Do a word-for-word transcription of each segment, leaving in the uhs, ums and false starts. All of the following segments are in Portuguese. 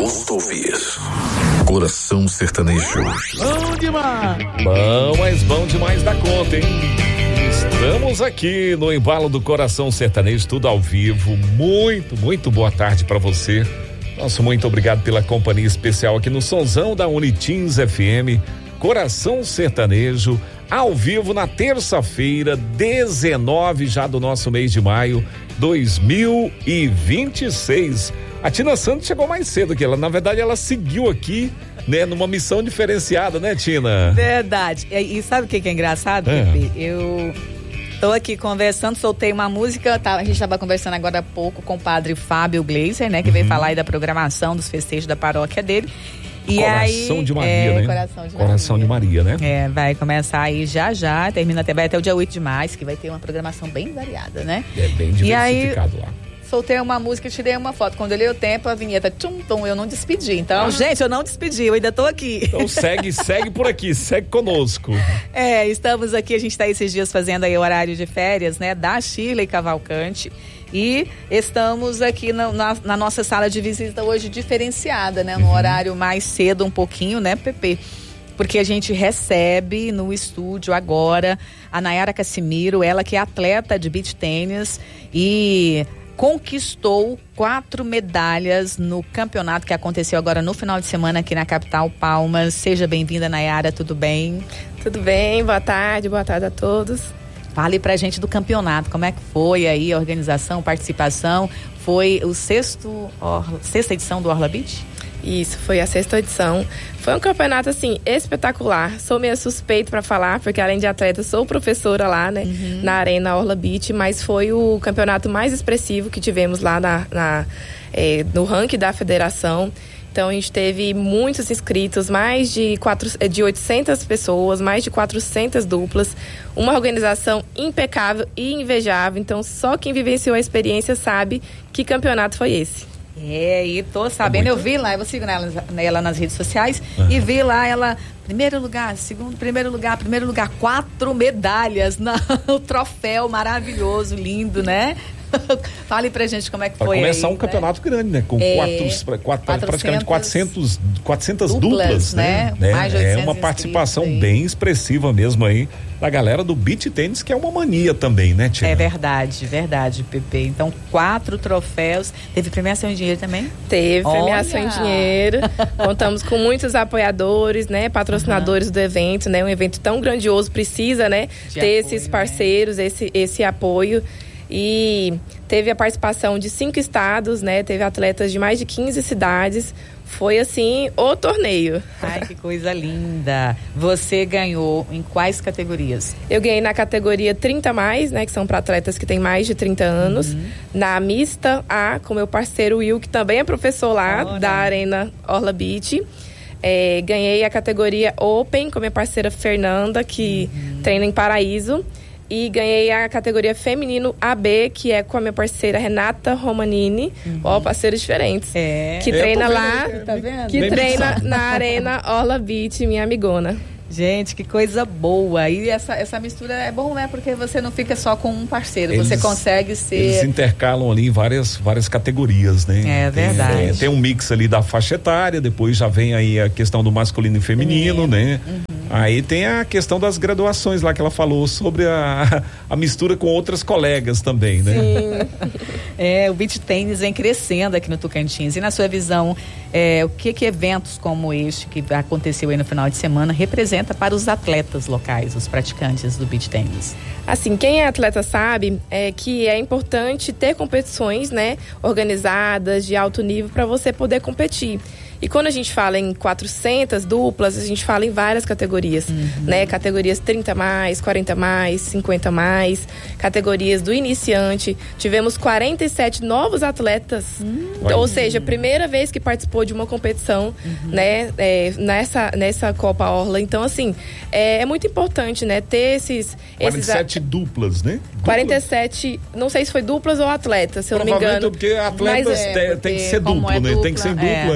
gostoso ouvir. Coração Sertanejo. Bom demais! Bom, mas bom demais da conta, hein? Estamos aqui no embalo do Coração Sertanejo, tudo ao vivo. Muito, muito boa tarde para você. Nosso muito obrigado pela companhia especial aqui no Sonzão da Unitins F M. Coração Sertanejo, ao vivo na terça-feira, dezenove já do nosso mês de maio, dois mil e vinte e seis. A Tina Santos chegou mais cedo que ela. Na verdade, ela seguiu aqui, né, numa missão diferenciada, né, Tina? Verdade. E, e sabe o que, que é engraçado, é. Pepe? Eu tô aqui conversando, soltei uma música, tá, a gente estava conversando agora há pouco com o padre Fábio Gleiser, né, que uhum. veio falar aí da programação dos festejos da paróquia dele. E Coração aí, de Maria, é, né? Coração de Coração Maria. de Maria, né? É, vai começar aí já já, termina até, vai até o dia oito de maio, que vai ter uma programação bem variada, né? É bem diversificado e aí, lá. Soltei uma música e tirei uma foto. Quando eu dei o tempo, a vinheta tchum, tum, eu não despedi. Então, ah. gente, eu não despedi, eu ainda tô aqui. Então segue, segue por aqui, segue conosco. É, estamos aqui, a gente tá esses dias fazendo aí o horário de férias, né, da Shirley Cavalcante. E estamos aqui na, na, na nossa sala de visita hoje diferenciada, né? No uhum. horário mais cedo um pouquinho, né, Pepe? Porque a gente recebe no estúdio agora a Nayara Cassimiro, ela que é atleta de beach tênis e conquistou quatro medalhas no campeonato que aconteceu agora no final de semana aqui na capital Palmas. Seja bem-vinda, Nayara, tudo bem? Tudo bem, boa tarde, boa tarde a todos. Fale pra gente do campeonato, como é que foi aí a organização, participação? Foi o sexto, Orla, sexta edição do Orla Beach? Isso, foi a sexta edição. Foi um campeonato, assim, espetacular. Sou meio suspeito para falar, porque além de atleta, sou professora lá, né? Uhum. Na Arena Orla Beach, mas foi o campeonato mais expressivo que tivemos lá na, na, é, no ranking da federação. Então, a gente teve muitos inscritos, mais de, quatro, de oitocentas pessoas, mais de quatrocentas duplas, uma organização impecável e invejável. Então, só quem vivenciou a experiência sabe que campeonato foi esse. É, e tô sabendo, é eu vi lá, eu sigo nela, nela nas redes sociais, uhum. e vi lá ela, primeiro lugar, segundo, primeiro lugar, primeiro lugar, quatro medalhas, no troféu maravilhoso, lindo, né? Fale pra gente como é que pra foi começar aí, um né? campeonato grande, né? Com é, quatro, quatro, praticamente quatrocentas, quatrocentas duplas, duplas né? né? Mais de é uma participação aí. bem expressiva mesmo aí da galera do beach tênis, que é uma mania também, né, Tia? É verdade, verdade, Pepe. Então, quatro troféus. Teve premiação em dinheiro também? Teve Olha. premiação em dinheiro. Contamos com muitos apoiadores, né? Patrocinadores uhum. do evento, né? Um evento tão grandioso precisa, né? De ter apoio, esses parceiros, né? esse, esse apoio. E teve a participação de cinco estados, né? Teve atletas de mais de quinze cidades. Foi assim, o torneio. Ai, que coisa linda. Você ganhou em quais categorias? Eu ganhei na categoria trinta mais, né? Que são para atletas que têm mais de trinta anos. Uhum. Na mista A, com meu parceiro Will, que também é professor lá oh, da Arena Orla Beach. É, ganhei a categoria Open com minha parceira Fernanda, que uhum. treina em Paraíso. E ganhei a categoria feminino A B, que é com a minha parceira Renata Romanini. Uhum. Ó, parceiros diferentes. É. Que treina é, lá, vendo, tá vendo? que Bem treina pensado. na Arena Orla Beach, minha amigona. Gente, que coisa boa. E essa, essa mistura é bom, né? Porque você não fica só com um parceiro. Eles, você consegue ser... Eles intercalam ali em várias, várias categorias, né? É verdade. Tem, é, tem um mix ali da faixa etária, depois já vem aí a questão do masculino e feminino, feminino. né? Uhum. Aí tem a questão das graduações lá que ela falou sobre a, a mistura com outras colegas também, né? Sim. É, o beach tênis vem crescendo aqui no Tocantins. E na sua visão, é, o que que eventos como este que aconteceu aí no final de semana representa para os atletas locais, os praticantes do beach tênis? Assim, quem é atleta sabe é que é importante ter competições, né, organizadas, de alto nível, para você poder competir. E quando a gente fala em quatrocentas duplas, a gente fala em várias categorias, uhum. né? Categorias trinta mais, quarenta mais, cinquenta mais, categorias do iniciante. Tivemos quarenta e sete novos atletas, uhum. ou seja, primeira vez que participou de uma competição, uhum. né? É, nessa, nessa Copa Orla. Então, assim, é, é muito importante, né? Ter esses... quarenta e sete esses, duplas, né? Duplas. quarenta e sete, não sei se foi duplas ou atletas, se eu não me engano. Porque atletas é, tem, tem que ser duplo, é né? dupla, tem que ser duplo. É, é,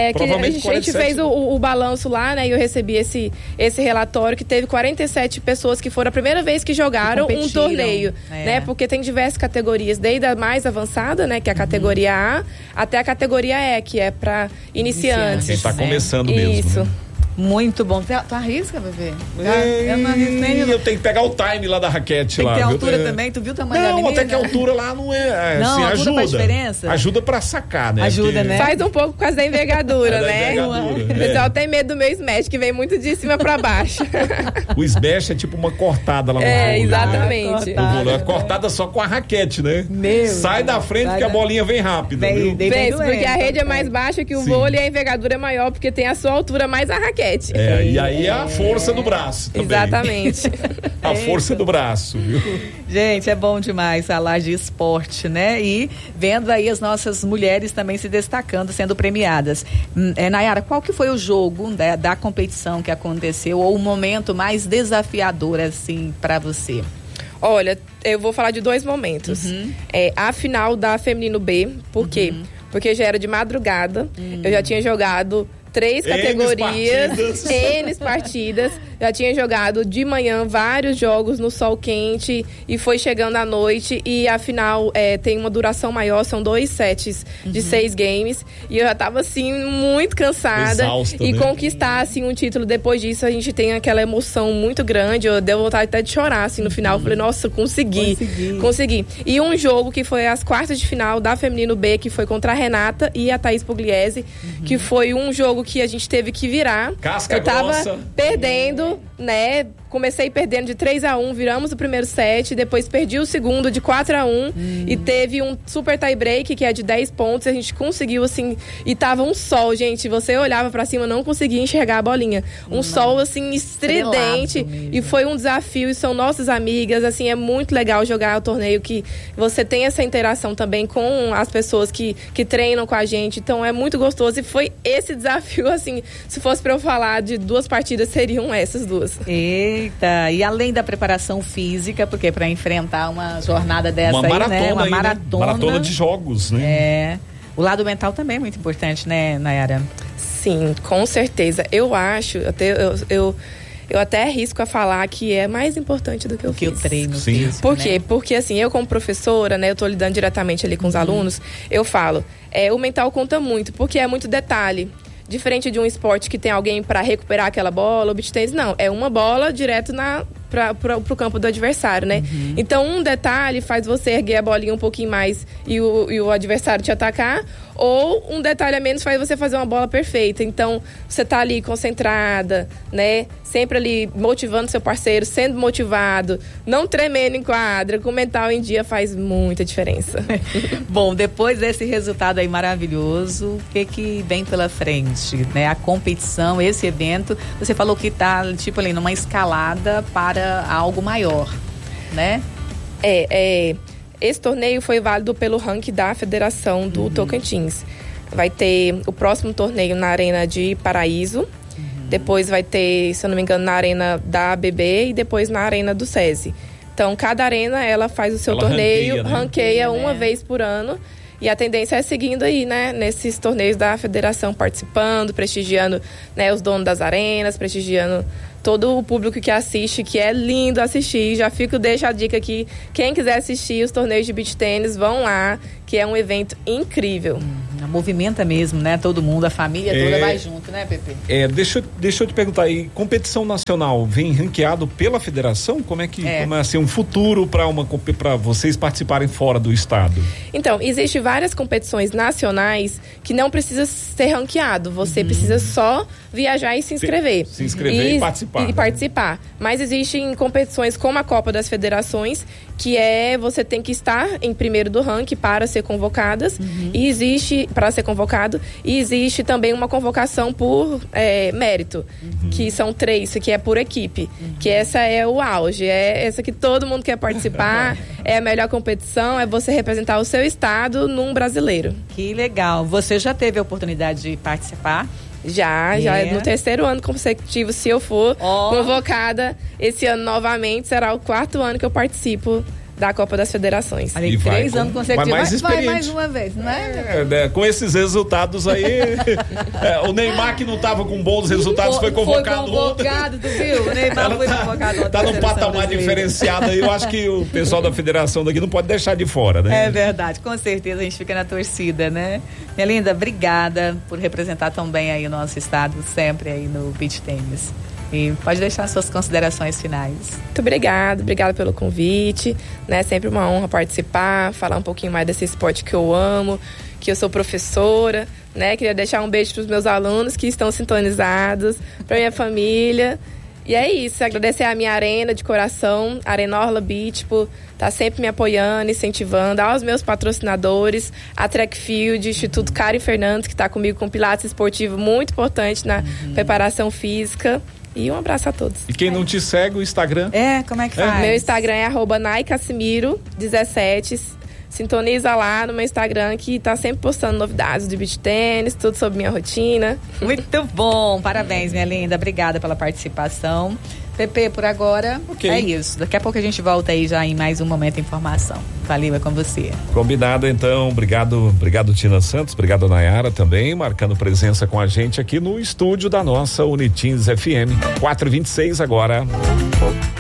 É, que a gente, a gente fez o, o balanço lá, né? E eu recebi esse, esse relatório que teve quarenta e sete pessoas que foram a primeira vez que jogaram um torneio, é. né? Porque tem diversas categorias, desde a mais avançada, né? Que é a categoria A, até a categoria E, que é para iniciantes. Quem tá começando mesmo. Isso. Né? Muito bom. Tu, tu arrisca, bebê? Ei, eu não arrisco nem. Eu tenho que pegar o time lá da raquete. Tem lá. que ter viu? altura também? Tu viu o tamanho não, da menina? Não, até que a altura lá não é. Não, assim, a altura ajuda. faz diferença? Ajuda pra sacar, né? Ajuda, Porque... né? Faz um pouco por causa da envergadura, é da né? envergadura, O pessoal é. tem medo do meu smash, que vem muito de cima pra baixo. O smash é tipo uma cortada lá no É, vôlei, exatamente. Né? O vôlei é cortada só com a raquete, né? Meu Sai da frente que a bolinha vem rápido. Vem, viu? vem, Vem, porque a rede é mais baixa que o Sim. vôlei e a envergadura é maior, porque tem a sua altura mais a raquete. É, e aí a força do braço também. Exatamente. A força do braço, viu? Gente, é bom demais falar de esporte, né? E vendo aí as nossas mulheres também se destacando, sendo premiadas. É, Nayara, qual que foi o jogo da, da competição que aconteceu, ou o momento mais desafiador, assim, para você? Olha, eu vou falar de dois momentos. Uhum. É, a final da Feminino B, por quê? Uhum. Porque já era de madrugada, uhum. eu já tinha jogado três categorias, N partidas. Já tinha jogado de manhã vários jogos no sol quente e foi chegando à noite e afinal é, tem uma duração maior, são dois sets uhum. de seis games e eu já tava assim muito cansada. Exausta, e né? Conquistar assim um título depois disso, a gente tem aquela emoção muito grande, eu deu vontade até de chorar assim no final, eu falei, nossa, consegui, consegui, consegui. E um jogo que foi as quartas de final da Feminino B, que foi contra a Renata e a Thaís Pugliese, uhum. que foi um jogo que a gente teve que virar. Casca eu tava grossa. perdendo, né? Comecei perdendo de três a um, viramos o primeiro set, depois perdi o segundo de quatro a um hum. e teve um super tie break que é de dez pontos, a gente conseguiu assim, e tava um sol, gente, você olhava pra cima, não conseguia enxergar a bolinha, um não. sol assim estridente e foi um desafio e são nossas amigas, assim, é muito legal jogar o torneio que você tem essa interação também com as pessoas que, que treinam com a gente, então é muito gostoso e foi esse desafio, assim, se fosse pra eu falar de duas partidas, seriam essas duas. Eita, e além da preparação física, porque para enfrentar uma jornada dessa uma aí, maratona né? Uma aí, maratona. Né? Maratona de jogos, né? É. O lado mental também é muito importante, né, Nayara? Sim, com certeza. Eu acho, até, eu, eu, eu até arrisco a falar que é mais importante do que o que físico. o treino Sim. físico, Por quê? Né? Porque assim, eu como professora, né, eu tô lidando diretamente ali com os uhum. alunos, eu falo, é, o mental conta muito, porque é muito detalhe. Diferente de um esporte que tem alguém para recuperar aquela bola, o beach tennis não, é uma bola direto na para o campo do adversário, né? Uhum. Então um detalhe faz você erguer a bolinha um pouquinho mais e o, e o adversário te atacar, ou um detalhe a menos faz você fazer uma bola perfeita. Então você tá ali concentrada, né? Sempre ali motivando seu parceiro, sendo motivado, não tremendo em quadra, com o mental em dia faz muita diferença. Bom, depois desse resultado aí maravilhoso, o que que vem pela frente, né? A competição, esse evento, você falou que tá tipo ali numa escalada para algo maior, né? É, é, esse torneio foi válido pelo ranking da Federação do uhum. Tocantins. Vai ter o próximo torneio na Arena de Paraíso, uhum. depois vai ter, se eu não me engano, na Arena da A B B e depois na Arena do SESI. Então, cada arena, ela faz o seu ela torneio, ranqueia, né? ranqueia uma né? vez por ano. E a tendência é seguindo aí, né, nesses torneios da federação, participando, prestigiando, né, os donos das arenas, prestigiando todo o público que assiste, que é lindo assistir. Já fico, deixa a dica aqui, quem quiser assistir os torneios de beach tênis, vão lá, que é um evento incrível. Hum, movimenta mesmo, né, todo mundo, a família é, toda vai junto, né, Pepe? É, deixa, deixa eu te perguntar aí, competição nacional vem ranqueado pela federação? Como é que, é. como é assim, um futuro para uma para vocês participarem fora do estado? Então, existem várias competições nacionais que não precisa ser ranqueado, você uhum. precisa só viajar e se inscrever. Se inscrever e, e participar. E né? participar. Mas existem competições como a Copa das Federações, que é você tem que estar em primeiro do ranking para ser convocadas. Uhum. E existe, para ser convocado, e existe também uma convocação por é, mérito, uhum. que são três, que é por equipe. Uhum. Que essa é o auge, é essa que todo mundo quer participar, é a melhor competição, é você representar o seu estado num brasileiro. Que legal. Você já teve a oportunidade de participar? Já, é. já no terceiro ano consecutivo, se eu for oh. convocada esse ano novamente, será o quarto ano que eu participo da Copa das Federações. Olha, E vai três com- anos consecutivos. vai mais Vai, vai experiente. mais uma vez, não é? É, né, com esses resultados aí, é, o Neymar que não estava com bons resultados foi convocado, Foi convocado, tu viu? O Neymar Ela foi tá, convocado ontem tá pra num seleção patamar brasileira. diferenciado aí. Eu acho que o pessoal da federação daqui não pode deixar de fora, né? É verdade, com certeza a gente fica na torcida, né? Minha linda, obrigada por representar tão bem aí o nosso estado, sempre aí no beach tênis. E pode deixar suas considerações finais. Muito obrigada, obrigada pelo convite, né? Sempre uma honra participar, falar um pouquinho mais desse esporte que eu amo, que eu sou professora, né? Queria deixar um beijo para os meus alunos que estão sintonizados, para minha família. E é isso, agradecer a minha arena de coração, a Arena Orla Beach, por tá sempre me apoiando, incentivando, aos meus patrocinadores, a Track Field, Instituto Karen Fernandes, que está comigo com Pilates esportivo, muito importante na uhum. preparação física. E um abraço a todos. E quem não te segue, o Instagram? É, como é que faz? Meu Instagram é arroba nai casimiro dezessete. Sintoniza lá no meu Instagram, que tá sempre postando novidades de beach tênis, tudo sobre minha rotina. Muito bom, parabéns, minha linda. Obrigada pela participação. Pepe, por agora, okay. é isso. Daqui a pouco a gente volta aí já em mais um Momento Informação. Valeu, é com você. Combinado, então. Obrigado, obrigado Tina Santos, obrigado Nayara também, marcando presença com a gente aqui no estúdio da nossa Unitins F M. quatro e vinte e seis agora.